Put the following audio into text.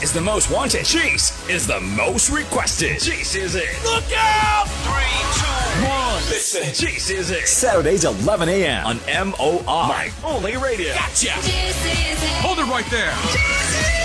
is the most wanted. Cheese is the most requested. Cheese is it. Look out! 3, 2, 1. Listen, Cheese is it. Saturdays 11 a.m. on MOR. My only radio. Gotcha. Hold it right there.